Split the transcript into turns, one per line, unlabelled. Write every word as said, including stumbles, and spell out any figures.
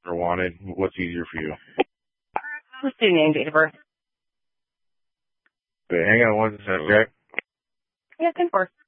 or wanted? What's easier for you?
Let's do name, date of birth.
Okay, hang on one second, okay?
Yeah, ten four.